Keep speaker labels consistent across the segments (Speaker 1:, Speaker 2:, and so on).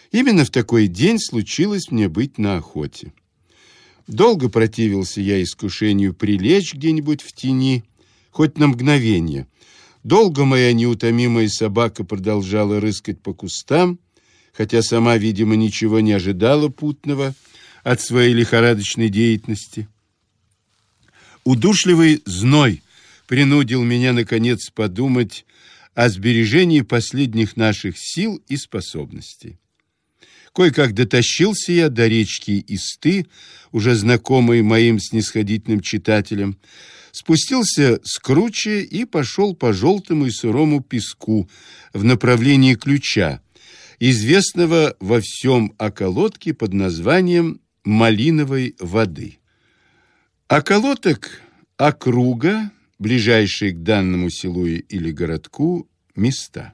Speaker 1: Именно в такой день случилось мне быть на охоте. Долго противился я искушению прилечь где-нибудь в тени, хоть на мгновение. Долго моя неутомимая собака продолжала рыскать по кустам, хотя сама, видимо, ничего не ожидала путного от своей лихорадочной деятельности. Удушливый зной принудил меня, наконец, подумать о сбережении последних наших сил и способностей. Кое-как дотащился я до речки Исты, уже знакомой моим снисходительным читателям, спустился с кручи и пошел по желтому и сырому песку в направлении ключа, известного во всем околотке под названием Малиновой воды. Околоток – округа, ближайшие к данному селу или городку места.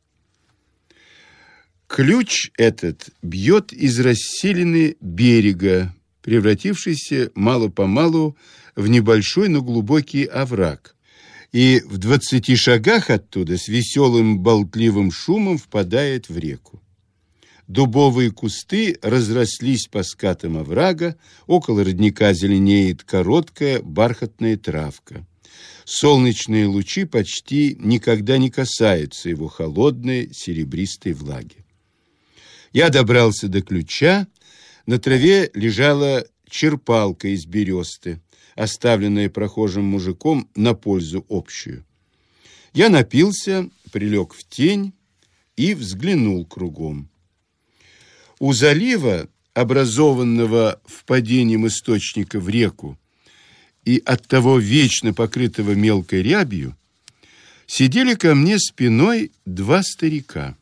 Speaker 1: Ключ этот бьет из расселины берега, превратившийся мало-помалу в небольшой, но глубокий овраг, и в 20 шагах оттуда с веселым болтливым шумом впадает в реку. Дубовые кусты разрослись по скатам оврага, около родника зеленеет короткая бархатная травка. Солнечные лучи почти никогда не касаются его холодной серебристой влаги. Я добрался до ключа. На траве лежала черпалка из бересты, оставленная прохожим мужиком на пользу общую. Я напился, прилег в тень и взглянул кругом. У залива, образованного впадением источника в реку и оттого вечно покрытого мелкой рябью, сидели ко мне спиной два старика.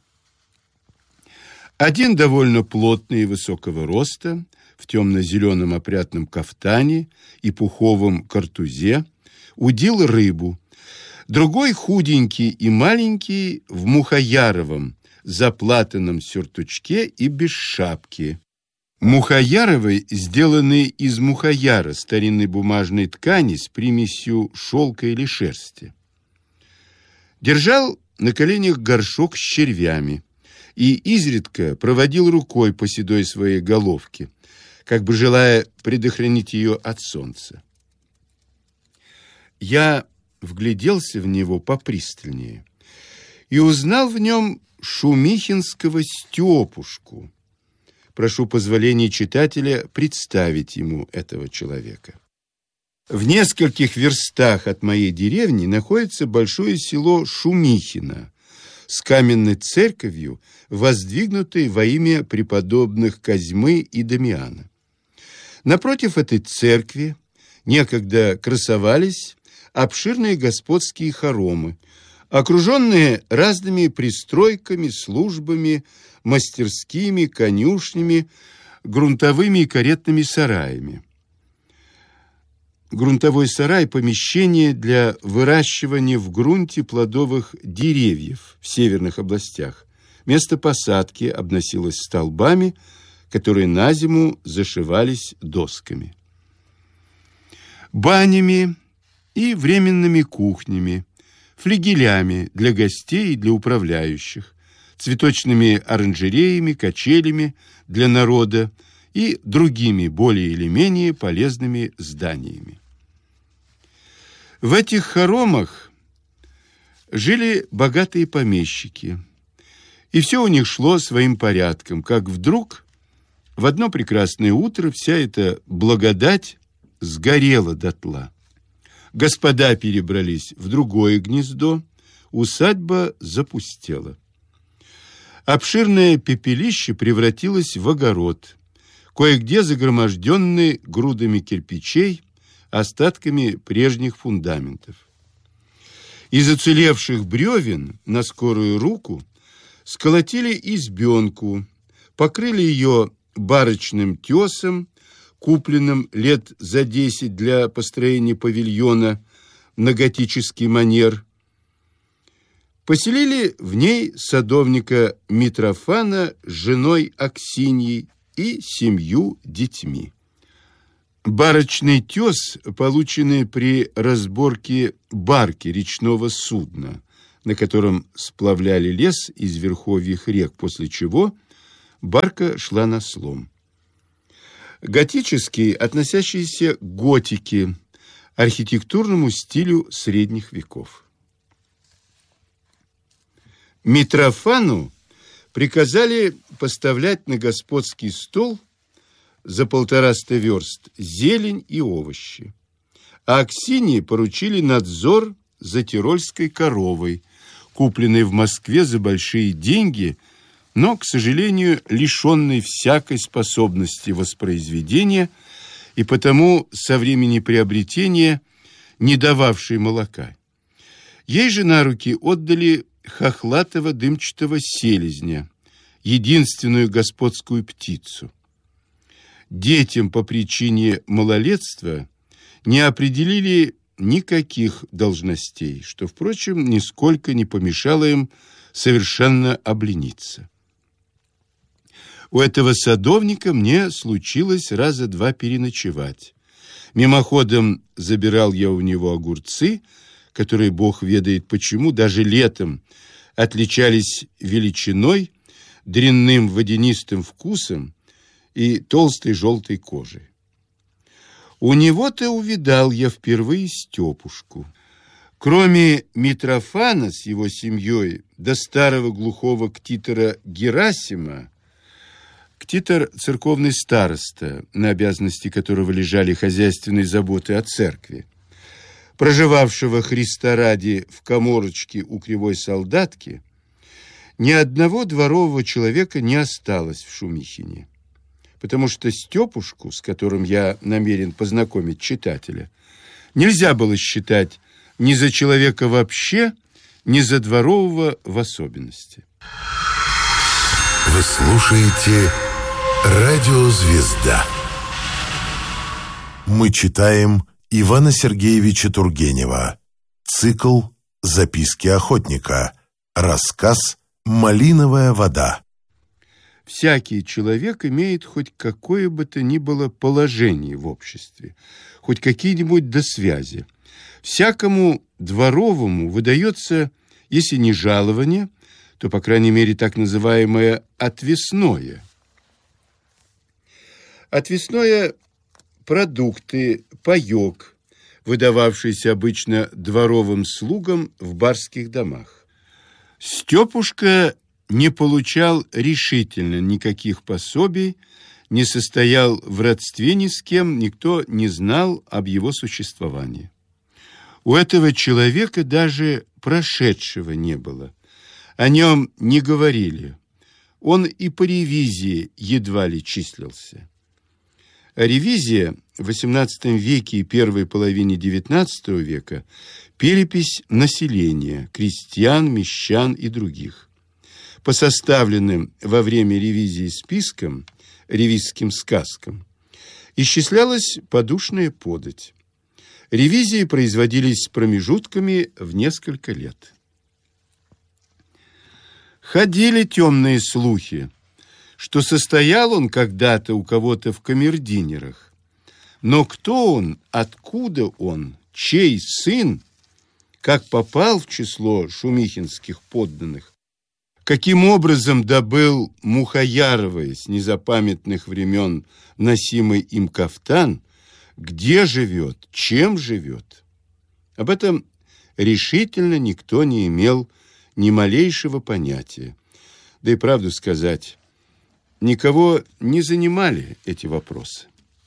Speaker 1: Один довольно плотный и высокого роста, в темно-зеленом опрятном кафтане и пуховом картузе, удил рыбу. Другой худенький и маленький в мухаяровом, заплатанном сюртучке и без шапки. Мухаяровый, сделанный из мухаяра, старинной бумажной ткани с примесью шелка или шерсти. Держал на коленях горшок с червями и изредка проводил рукой по седой своей головке, как бы желая предохранить ее от солнца. Я вгляделся в него попристальнее и узнал в нем шумихинского Степушку. Прошу позволения читателя представить ему этого человека. В нескольких верстах от моей деревни находится большое село Шумихино с каменной церковью, воздвигнутой во имя преподобных Козьмы и Дамиана. Напротив этой церкви некогда красовались обширные господские хоромы, окруженные разными пристройками, службами, мастерскими, конюшнями, грунтовыми и каретными сараями. Грунтовой сарай – помещение для выращивания в грунте плодовых деревьев в северных областях. Место посадки обносилось столбами, которые на зиму зашивались досками. Банями и временными кухнями, флигелями для гостей и для управляющих, цветочными оранжереями, качелями для народа и другими более или менее полезными зданиями. В этих хоромах жили богатые помещики, и все у них шло своим порядком, как вдруг в одно прекрасное утро вся эта благодать сгорела дотла. Господа перебрались в другое гнездо, усадьба запустела. Обширное пепелище превратилось в огород, кое-где загроможденный грудами кирпичей, остатками прежних фундаментов. Из уцелевших бревен на скорую руку сколотили избенку, покрыли ее барочным тесом, купленным лет за 10 для построения павильона на готический манер. Поселили в ней садовника Митрофана с женой Аксиньей и 7 детьми. Барочный тес, полученный при разборке барки речного судна, на котором сплавляли лес из верховьев рек, после чего Барка шла на слом. Готический, относящийся к готике, архитектурному стилю средних веков. Митрофану приказали поставлять на господский стол за 150 верст зелень и овощи, а Аксинии поручили надзор за тирольской коровой, купленной в Москве за большие деньги, но, к сожалению, лишенной всякой способности воспроизведения и потому со времени приобретения не дававшей молока. Ей же на руки отдали хохлатого дымчатого селезня, единственную господскую птицу. Детям по причине малолетства не определили никаких должностей, что, впрочем, нисколько не помешало им совершенно облениться. У этого садовника мне случилось раза два переночевать. Мимоходом забирал я у него огурцы, которые, бог ведает почему, даже летом отличались величиной, дрянным водянистым вкусом и толстой желтой кожей. У него-то увидал я впервые Степушку. Кроме Митрофана с его семьей до старого глухого ктитора Герасима, ктитор – церковный староста, на обязанности которого лежали хозяйственные заботы о церкви, проживавшего Христа ради в каморочке у кривой солдатки, ни одного дворового человека не осталось в Шумихине, потому что Степушку, с которым я намерен познакомить читателя, нельзя было считать ни за человека вообще, ни за дворового в особенности.
Speaker 2: Вы слушаете «Радио Звезда». Мы читаем Ивана Сергеевича Тургенева. Цикл «Записки охотника». Рассказ «Малиновая вода».
Speaker 1: Всякий человек имеет хоть какое бы то ни было положение в обществе, хоть какие-нибудь досвязи. Всякому дворовому выдается, если не жалование, то, по крайней мере, так называемое отвесное. Отвесное – продукты, паёк, выдававшийся обычно дворовым слугам в барских домах. Степушка не получал решительно никаких пособий, не состоял в родстве ни с кем, никто не знал об его существовании. У этого человека даже прошедшего не было. О нем не говорили. Он и по ревизии едва ли числился. А ревизия в XVIII веке и первой половине XIX века – перепись населения, крестьян, мещан и других. По составленным во время ревизии спискам, ревизским сказкам, исчислялась подушная подать. Ревизии производились с промежутками в несколько лет. Ходили темные слухи, что состоял он когда-то у кого-то в камердинерах. Но кто он, откуда он, чей сын, как попал в число шумихинских подданных, каким образом добыл Мухаяровой с незапамятных времен носимый им кафтан, где живет, чем живет. Об этом решительно никто не имел ни малейшего понятия. Да и правду сказать, никого не занимали эти вопросы.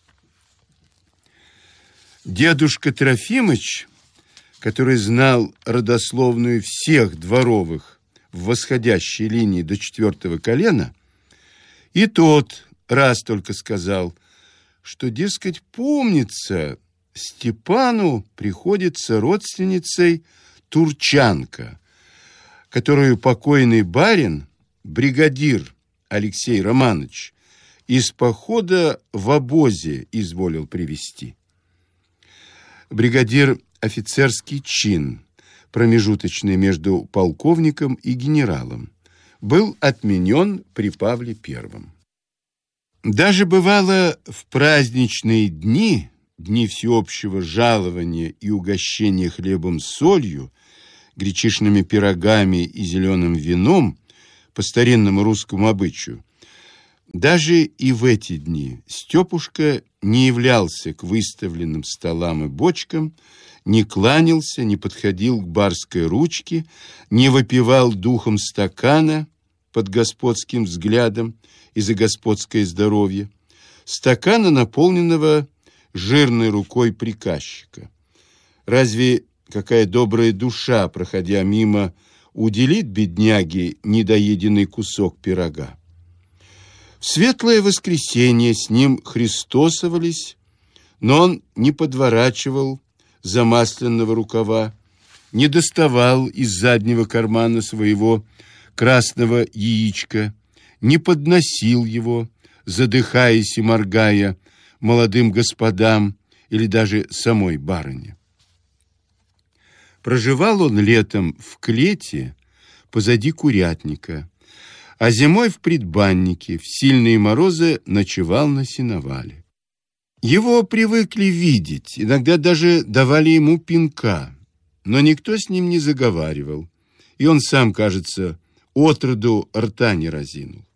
Speaker 1: Дедушка Трофимыч, который знал родословную всех дворовых в восходящей линии до 4-го колена, и тот раз только сказал, что, дескать, помнится, Степану приходится родственницей турчанка, которую покойный барин, бригадир Алексей Романович, из похода в обозе изволил привезти. Бригадир – офицерский чин, промежуточный между полковником и генералом, был отменен при Павле I. Даже бывало в праздничные дни, дни всеобщего жалования и угощения хлебом с солью, гречишными пирогами и зеленым вином, по старинному русскому обычаю, Даже и в эти дни Степушка не являлся к выставленным столам и бочкам, не кланялся, не подходил к барской ручке, не выпивал духом стакана под господским взглядом и за господское здоровье, стакана, наполненного жирной рукой приказчика. Разве какая добрая душа, проходя мимо, уделит бедняге недоеденный кусок пирога? В светлое воскресенье с ним христосовались, но он не подворачивал замасленного рукава, не доставал из заднего кармана своего красного яичка, не подносил его, задыхаясь и моргая, молодым господам или даже самой барыне. Проживал он летом в клете позади курятника, а зимой в предбаннике, в сильные морозы ночевал на сеновале. Его привыкли видеть, иногда даже давали ему пинка, но никто с ним не заговаривал, и он сам, кажется, отроду рта не разинул.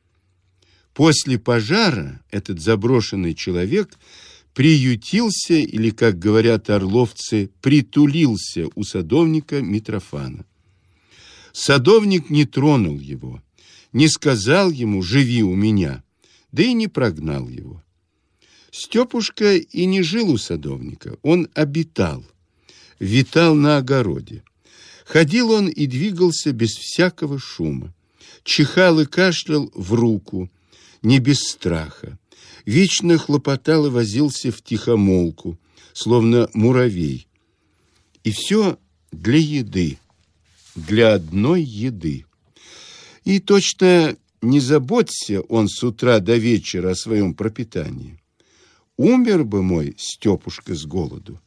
Speaker 1: После пожара этот заброшенный человек приютился, или, как говорят орловцы, притулился у садовника Митрофана. Садовник не тронул его, не сказал ему «живи у меня», да и не прогнал его. Степушка и не жил у садовника, он обитал, витал на огороде. Ходил он и двигался без всякого шума, чихал и кашлял в руку, не без страха, вечно хлопотал и возился втихомолку, словно муравей. И все для еды, для одной еды. И точно не заботься он с утра до вечера о своем пропитании. Умер бы мой Степушка с голоду.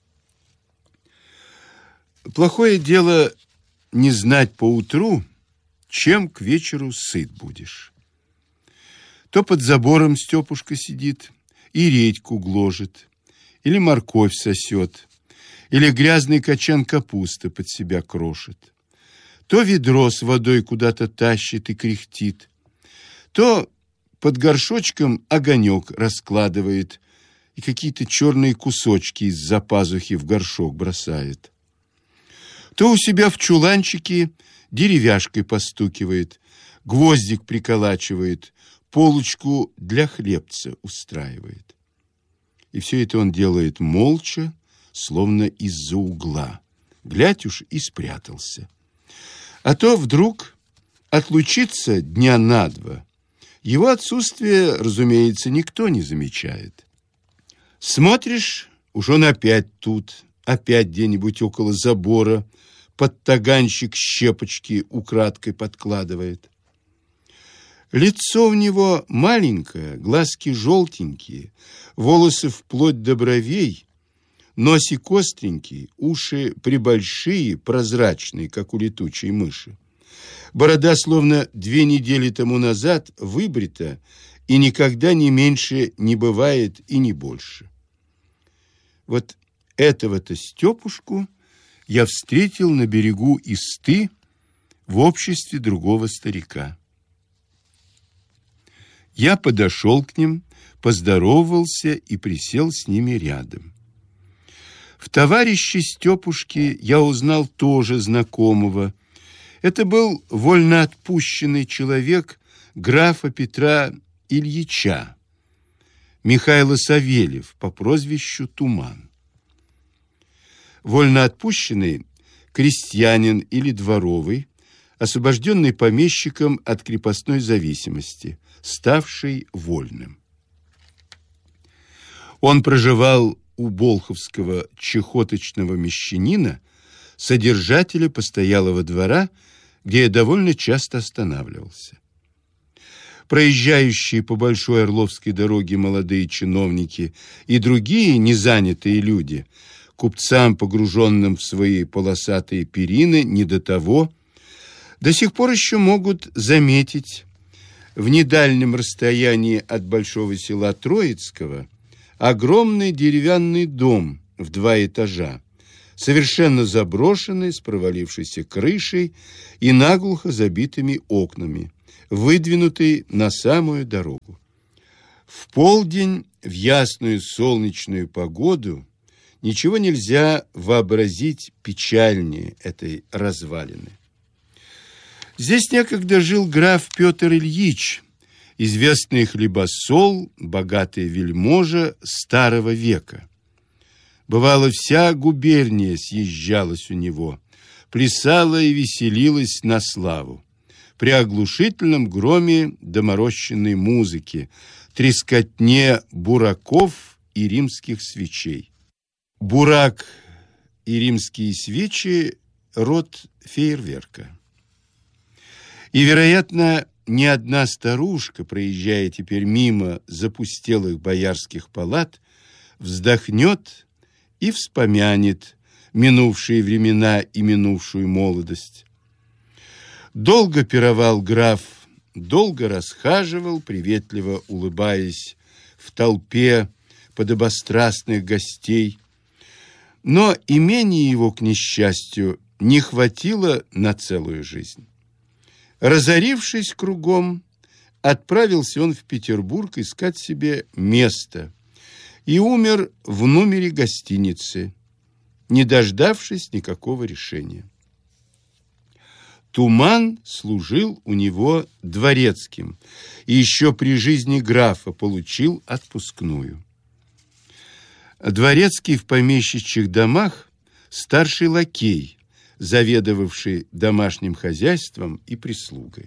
Speaker 1: Плохое дело не знать поутру, чем к вечеру сыт будешь. То под забором Степушка сидит и редьку гложет, или морковь сосет, или грязный качан капусты под себя крошит. То ведро с водой куда-то тащит и кряхтит, то под горшочком огонек раскладывает и какие-то черные кусочки из-за пазухи в горшок бросает. То у себя в чуланчике деревяшкой постукивает, гвоздик приколачивает, полочку для хлебца устраивает. И все это он делает молча, словно из-за угла. Глядь уж и спрятался. А то вдруг отлучится дня на два. Его отсутствие, разумеется, никто не замечает. Смотришь, уж он опять тут, опять где-нибудь около забора, под таганчик щепочки украдкой подкладывает. Лицо у него маленькое, глазки желтенькие, волосы вплоть до бровей, носик остренький, уши прибольшие, прозрачные, как у летучей мыши. Борода, словно 2 недели тому назад, выбрита, и никогда не меньше не бывает и не больше. Вот этого-то Степушку я встретил на берегу Исты в обществе другого старика. Я подошел к ним, поздоровался и присел с ними рядом. В товарище Степушки я узнал тоже знакомого. Это был вольноотпущенный человек графа Петра Ильича, Михаил Савельев по прозвищу Туман. Вольноотпущенный крестьянин или дворовый, освобожденный помещиком от крепостной зависимости, ставший вольным. Он проживал у болховского чехоточного мещанина, содержателя постоялого двора, где я довольно часто останавливался. Проезжающие по Большой Орловской дороге молодые чиновники и другие незанятые люди, купцам, погруженным в свои полосатые перины, не до того, до сих пор еще могут заметить в недальнем расстоянии от большого села Троицкого огромный деревянный дом в 2 этажа, совершенно заброшенный, с провалившейся крышей и наглухо забитыми окнами, выдвинутый на самую дорогу. В полдень, в ясную солнечную погоду, ничего нельзя вообразить печальнее этой развалины. Здесь некогда жил граф Петр Ильич, известный хлебосол, богатый вельможа старого века. Бывало, вся губерния съезжалась у него, плясала и веселилась на славу. При оглушительном громе доморощенной музыки, трескотне бураков и римских свечей. Бурак и римские свечи – род фейерверка. И, вероятно, ни одна старушка, проезжая теперь мимо запустелых боярских палат, вздохнет и вспомянет минувшие времена и минувшую молодость. Долго пировал граф, долго расхаживал, приветливо улыбаясь в толпе подобострастных гостей, но имения его, к несчастью, не хватило на целую жизнь. Разорившись кругом, отправился он в Петербург искать себе место и умер в номере гостиницы, не дождавшись никакого решения. Туман служил у него дворецким и еще при жизни графа получил отпускную. Дворецкий в помещичьих домах старший лакей, заведовавший домашним хозяйством и прислугой.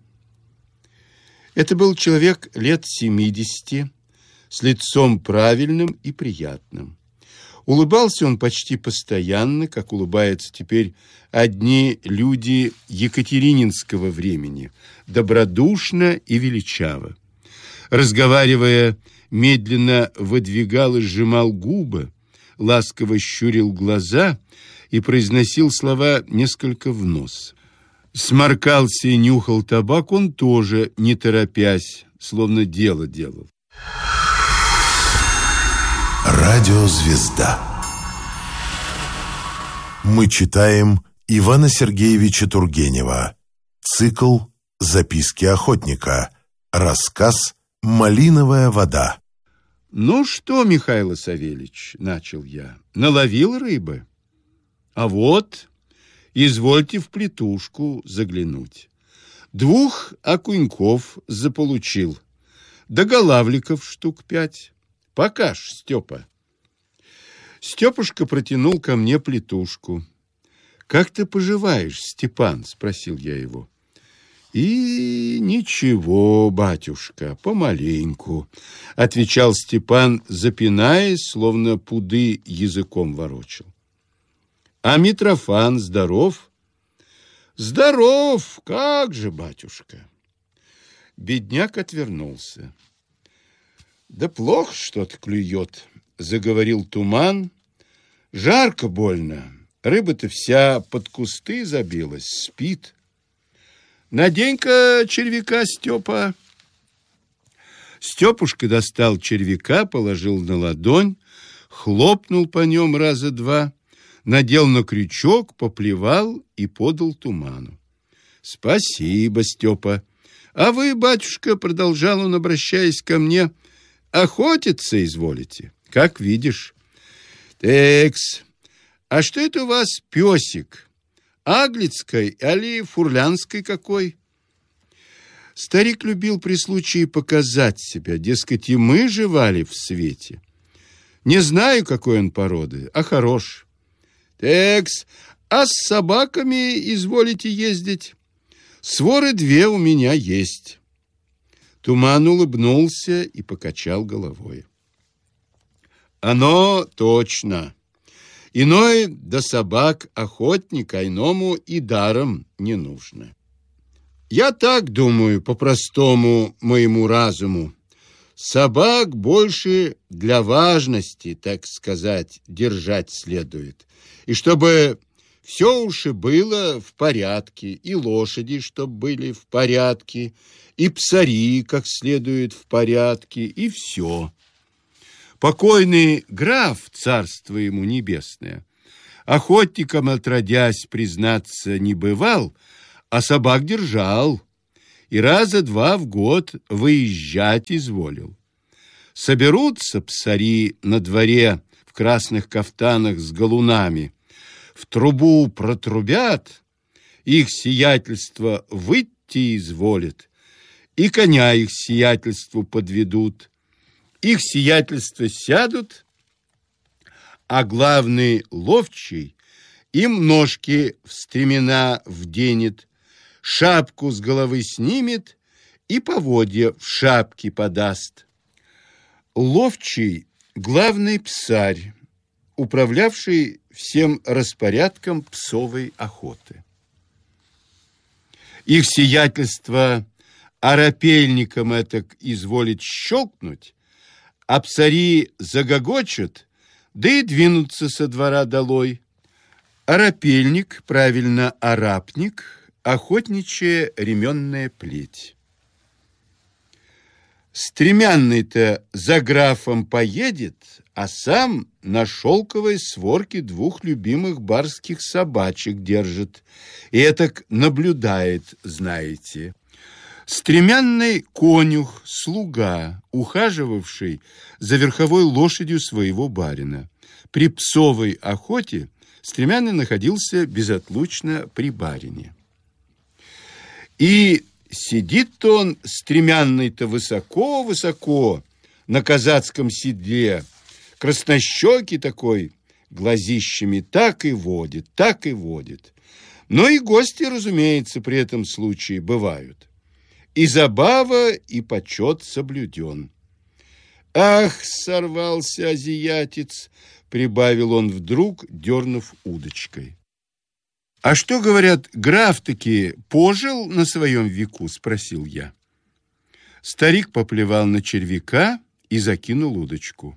Speaker 1: Это был человек лет 70, с лицом правильным и приятным. Улыбался он почти постоянно, как улыбаются теперь одни люди екатерининского времени, добродушно и величаво. Разговаривая, медленно выдвигал и сжимал губы, ласково щурил глаза и произносил слова несколько в нос. Сморкался и нюхал табак он тоже, не торопясь, словно дело делал.
Speaker 2: Радиозвезда. Мы читаем Ивана Сергеевича Тургенева. Цикл «Записки охотника». Рассказ «Малиновая вода».
Speaker 1: «Ну что, Михаил Савельич, — начал я, — наловил рыбы? А вот, извольте в плетушку заглянуть. 2 окуньков заполучил, да голавликов штук 5. Покаж, Степа». Степушка протянул ко мне плетушку. «Как ты поживаешь, Степан?» — спросил я его. «И ничего, батюшка, помаленьку», — отвечал Степан, запинаясь, словно пуды языком ворочал. «А Митрофан здоров?» «Здоров, как же, батюшка». Бедняк отвернулся. «Да плохо что-то клюет», — заговорил Туман. «Жарко больно, рыба-то вся под кусты забилась, спит. Надень-ка червяка, Степа». Степушка достал червяка, положил на ладонь, хлопнул по нем раза 2, надел на крючок, поплевал и подал Туману. «Спасибо, Степа. А вы, батюшка, — продолжал он, обращаясь ко мне, — охотиться изволите, как видишь. Текс, а что это у вас песик? Аглицкой или фурлянской какой?» Старик любил при случае показать себя, дескать, и мы жевали в свете. Не знаю, какой он породы, а хорош. «Текс, а с собаками изволите ездить? Своры 2 у меня есть». Туман улыбнулся и покачал головой. «Оно точно. Иной до собак охотник, а иному и даром не нужно. Я так думаю, по простому моему разуму. Собак больше для важности, так сказать, держать следует. И чтобы все уж и было в порядке, и лошади, чтоб были в порядке, и псари как следует в порядке, и все. Покойный граф, царство ему небесное, охотником отродясь, признаться, не бывал, а собак держал. и раза два в год выезжать изволил. Соберутся псари на дворе в красных кафтанах с галунами, в трубу протрубят, их сиятельство выйти изволит, и коня их сиятельству подведут, их сиятельство сядут, а главный ловчий им ножки в стремена вденет, шапку с головы снимет и поводья в шапке подаст. Ловчий — главный псарь, управлявший всем распорядком псовой охоты. Их сиятельство оропельником этак изволит щелкнуть, а псари загогочут, да и двинутся со двора долой. Оропельник, правильно, арапник, охотничья ременная плеть. Стремянный-то за графом поедет, а сам на шелковой сворке двух любимых барских собачек держит. И этак наблюдает, знаете. Стремянный конюх, слуга, ухаживавший за верховой лошадью своего барина. При псовой охоте Стремянный находился безотлучно при барине. И сидит он, Стремянный-то, высоко-высоко на казацком седле, краснощекий такой, глазищами так и водит, так и водит. Но и гости, разумеется, при этом случае бывают. И забава, и почет соблюден. «Ах, сорвался азиатец!» — прибавил он вдруг, дернув удочкой. «А что, говорят, граф-таки пожил на своем веку?» — спросил я. Старик поплевал на червяка и закинул удочку.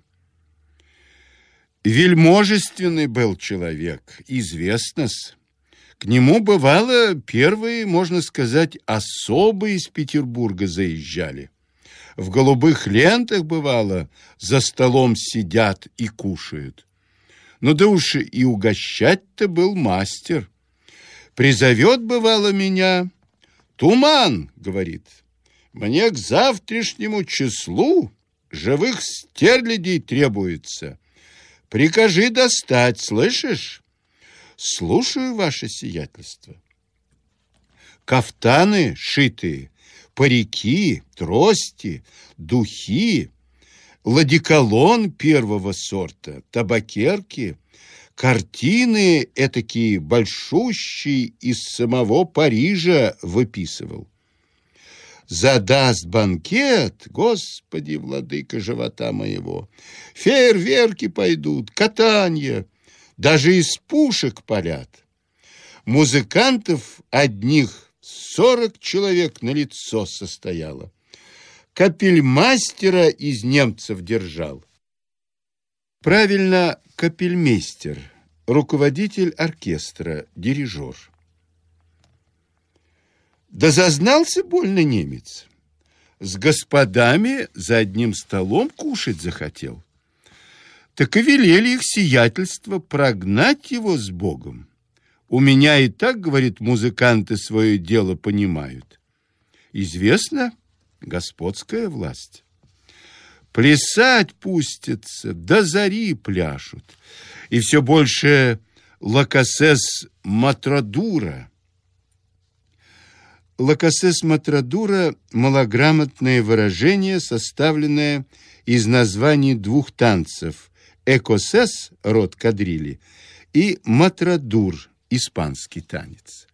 Speaker 1: «Вельможественный был человек, известно-с. К нему, бывало, первые, можно сказать, особы из Петербурга заезжали. В голубых лентах, бывало, за столом сидят и кушают. Ну да уж и угощать-то был мастер. Призовет, бывало, меня. «Туман, — говорит, — мне к завтрашнему числу живых стерлядей требуется. Прикажи достать, слышишь?» «Слушаю, ваше сиятельство». Кафтаны шитые, парики, трости, духи, ладиколон первого сорта, табакерки, картины этакие большущие из самого Парижа выписывал. Задаст банкет, Господи, владыка живота моего, фейерверки пойдут, катанье, даже из пушек палят. Музыкантов одних 40 человек на лицо состояло. Капельмастера из немцев держал. Правильно, капельмейстер, руководитель оркестра, дирижер. Да зазнался больно немец. С господами за одним столом кушать захотел. Так и велели их сиятельство прогнать его с Богом. У меня и так, говорит, музыканты свое дело понимают. Известно, господская власть. Плясать пустятся, до зари пляшут. И все больше лакасес матрадура. Лакасес матрадура – малограмотное выражение, составленное из названий двух танцев – экосес, род кадрили, и матрадур, испанский танец.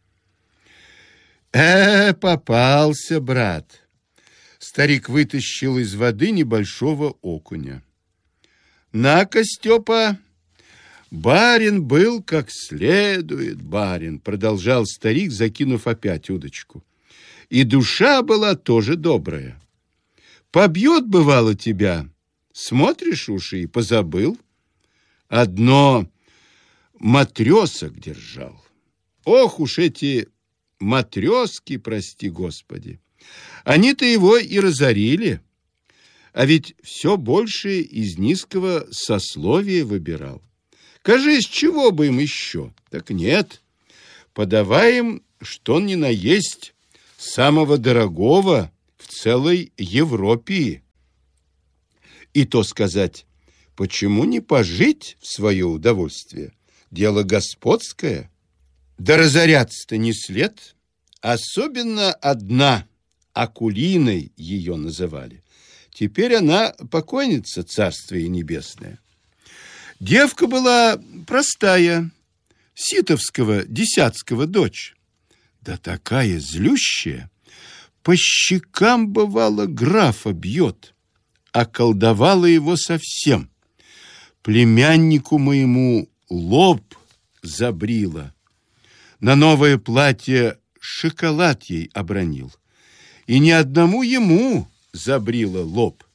Speaker 1: Попался, брат. Старик вытащил из воды небольшого окуня. На-ка, Степа, барин был как следует, барин, продолжал старик, закинув опять удочку. И душа была тоже добрая. Побьет, бывало, тебя, смотришь уж и позабыл. Одно матрёсок держал. Ох уж эти матрёски, прости Господи. Они-то его и разорили. А ведь все больше из низкого сословия выбирал. Кажись, чего бы им еще? Так нет. Подавай им, что ни на есть, самого дорогого в целой Европе. И то сказать, почему не пожить в свое удовольствие? Дело господское. Да разоряться-то не след. Особенно одна, Акулиной ее называли. Теперь она покойница, царствие небесное. Девка была простая, ситовского, десятского дочь. Да такая злющая, по щекам, бывало, графа бьет, околдовала его совсем. Племяннику моему лоб забрила, на новое платье шоколад ей обронил, и ни одному ему забрила лоб.